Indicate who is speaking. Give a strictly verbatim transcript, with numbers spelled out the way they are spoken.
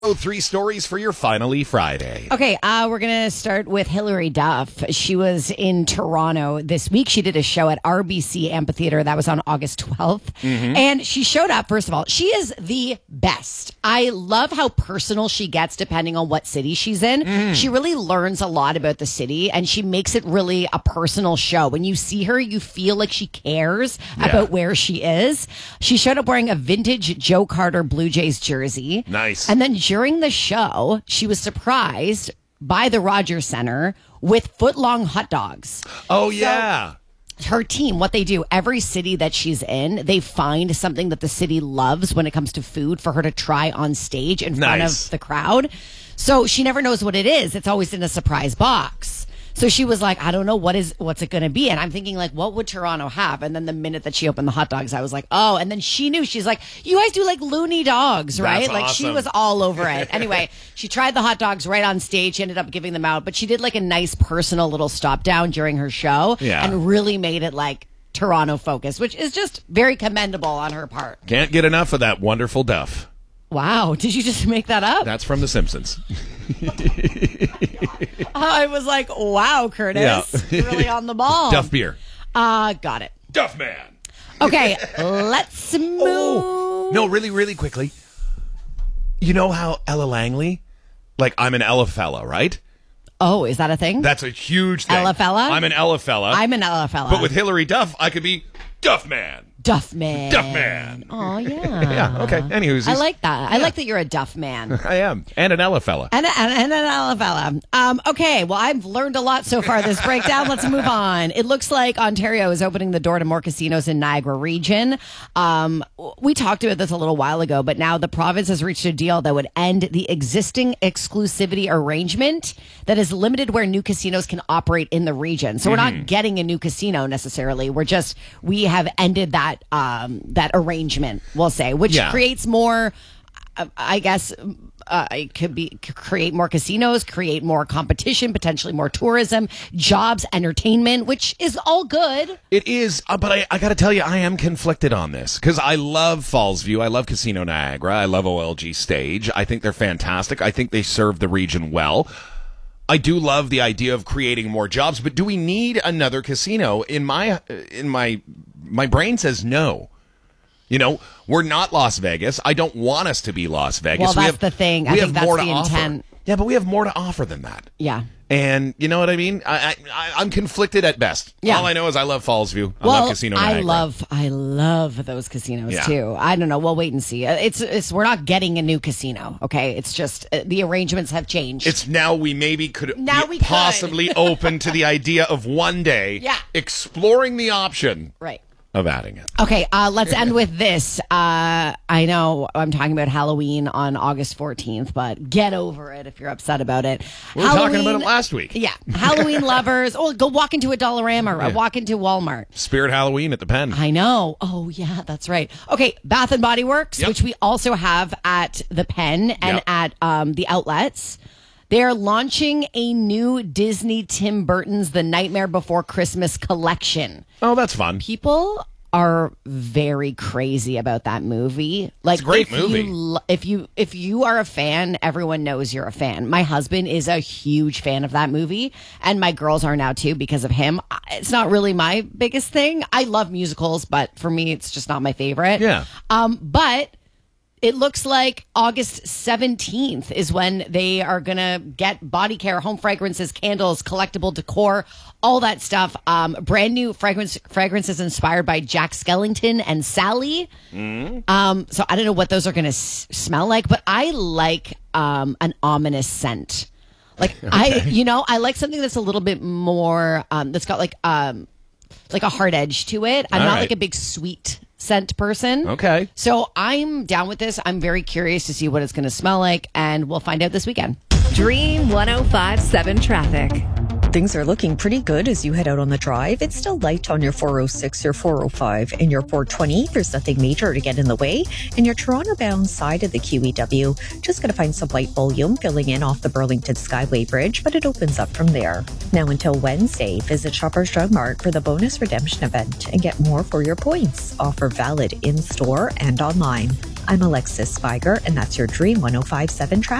Speaker 1: Oh, three stories for your Finally Friday.
Speaker 2: Okay, uh, we're going to start with Hilary Duff. She was in Toronto this week. She did a show at R B C Amphitheater. That was on August twelfth. Mm-hmm. And she showed up, first of all. She is the best. I love how personal she gets depending on what city she's in. Mm. She really learns a lot about the city, and she makes it really a personal show. When you see her, you feel like she cares yeah. about where she is. She showed up wearing a vintage Joe Carter Blue Jays jersey.
Speaker 1: Nice.
Speaker 2: And then during the show, she was surprised by the Rogers Center with footlong hot dogs.
Speaker 1: Oh, yeah.
Speaker 2: So her team, what they do, every city that she's in, they find something that the city loves when it comes to food for her to try on stage in front
Speaker 1: nice.
Speaker 2: of the crowd. So she never knows what it is. It's always in a surprise box. So she was like, I don't know, what is, what's it going to be? And I'm thinking, like, what would Toronto have? And then the minute that she opened the hot dogs, I was like, oh. And then she knew. She's like, you guys do, like, loony dogs, right?
Speaker 1: That's
Speaker 2: like,
Speaker 1: awesome.
Speaker 2: she was all over it. Anyway, she tried the hot dogs right on stage. She ended up giving them out. But she did, like, a nice personal little stop down during her show.
Speaker 1: Yeah.
Speaker 2: And really made it, like, Toronto focused, which is just very commendable on her part.
Speaker 1: Can't get enough of that wonderful Duff.
Speaker 2: Wow. Did you just make that up?
Speaker 1: That's from The Simpsons.
Speaker 2: I was like, wow, Curtis.
Speaker 1: Yeah.
Speaker 2: Really on the ball.
Speaker 1: Duff beer.
Speaker 2: Uh, got it.
Speaker 1: Duff man.
Speaker 2: Okay, let's move.
Speaker 1: Oh. No, really, really quickly. You know how Ella Langley, like, I'm an Ella fella, right?
Speaker 2: Oh, is that a thing?
Speaker 1: That's a huge thing.
Speaker 2: Ella fella?
Speaker 1: I'm an Ella fella.
Speaker 2: I'm an Ella fella.
Speaker 1: But with Hilary Duff, I could be Duff man.
Speaker 2: Duff man.
Speaker 1: Duff man.
Speaker 2: Oh, yeah.
Speaker 1: Yeah, okay. Anywho's.
Speaker 2: I like that. I like that you're a Duff man.
Speaker 1: I am. And an Ella fella.
Speaker 2: And, and, and an Ella fella. Um, okay, well, I've learned a lot so far this breakdown. Let's move on. It looks like Ontario is opening the door to more casinos in Niagara region. Um, we talked about this a little while ago, but now the province has reached a deal that would end the existing exclusivity arrangement that is limited where new casinos can operate in the region. So we're
Speaker 1: Mm-hmm.
Speaker 2: not getting a new casino necessarily. We're just, we have ended that um, that arrangement, we'll say, which
Speaker 1: Yeah.
Speaker 2: creates more, uh, I guess, uh, it could be could create more casinos, create more competition, potentially more tourism, jobs, entertainment, which is all good.
Speaker 1: It is, uh, but I, I got to tell you, I am conflicted on this because I love Fallsview. I love Casino Niagara. I love O L G Stage. I think they're fantastic. I think they serve the region well. I do love the idea of creating more jobs, but do we need another casino? In my in my my brain says no. You know, we're not Las Vegas. I don't want us to be Las Vegas.
Speaker 2: Well,
Speaker 1: we
Speaker 2: that's
Speaker 1: have,
Speaker 2: the thing. I
Speaker 1: we
Speaker 2: think
Speaker 1: have
Speaker 2: that's
Speaker 1: more
Speaker 2: the
Speaker 1: to offer.
Speaker 2: intent.
Speaker 1: Yeah, but we have more to offer than that.
Speaker 2: Yeah.
Speaker 1: And you know what I mean? I, I, I'm conflicted at best.
Speaker 2: Yeah.
Speaker 1: All I know is I love Fallsview. I
Speaker 2: well,
Speaker 1: love Casino Niagara.
Speaker 2: I love, I love those casinos
Speaker 1: Yeah.
Speaker 2: too. I don't know. We'll wait and see. Uh, It's, it's, we're not getting a new casino. Okay, it's just uh, the arrangements have changed.
Speaker 1: It's now we maybe could
Speaker 2: Now
Speaker 1: be
Speaker 2: we could.
Speaker 1: possibly open to the idea of one day
Speaker 2: Yeah.
Speaker 1: exploring the option
Speaker 2: right.
Speaker 1: of adding it.
Speaker 2: Okay, uh, let's end with this. Uh, I know I'm talking about Halloween on August fourteenth, but get over it if you're upset about it.
Speaker 1: We were talking about it last week.
Speaker 2: Yeah, Halloween lovers. Oh, go walk into a Dollarama or
Speaker 1: Yeah.
Speaker 2: walk into Walmart.
Speaker 1: Spirit Halloween at the Pen.
Speaker 2: I know. Oh, yeah, that's right. Okay, Bath and Body Works,
Speaker 1: Yep.
Speaker 2: which we also have at the Pen and
Speaker 1: Yep.
Speaker 2: at um, the outlets. They're launching a new Disney Tim Burton's The Nightmare Before Christmas collection.
Speaker 1: Oh, that's fun.
Speaker 2: People are very crazy about that movie. Like,
Speaker 1: It's a great
Speaker 2: if
Speaker 1: movie.
Speaker 2: You, lo- if you if you are a fan, everyone knows you're a fan. My husband is a huge fan of that movie, and my girls are now too because of him. I- It's not really my biggest thing. I love musicals, but for me, it's just not my favorite.
Speaker 1: Yeah.
Speaker 2: Um, but it looks like August seventeenth is when they are going to get body care, home fragrances, candles, collectible decor, all that stuff. Um, brand new fragrance fragrances inspired by Jack Skellington and Sally.
Speaker 1: Mm.
Speaker 2: Um, so I don't know what those are going to s- smell like, but I like um, an ominous scent. Like I, you know, I like something that's a little bit more, um, that's got like, um, like a hard edge to it. I'm
Speaker 1: All
Speaker 2: not
Speaker 1: right.
Speaker 2: like a big sweet scent person.
Speaker 1: Okay.
Speaker 2: So I'm down with this. I'm very curious to see what it's going to smell like, and we'll find out this weekend.
Speaker 3: Dream one oh five point seven traffic.
Speaker 4: Things are looking pretty good as you head out on the drive. It's still light on your four oh six, your four oh five, and your four twenty. There's nothing major to get in the way. And your Toronto-bound side of the Q E W, just going to find some light volume filling in off the Burlington Skyway Bridge, but it opens up from there. Now until Wednesday, visit Shoppers Drug Mart for the bonus redemption event and get more for your points. Offer valid in-store and online. I'm Alexis Spiger, and that's your Dream one oh five seven traffic.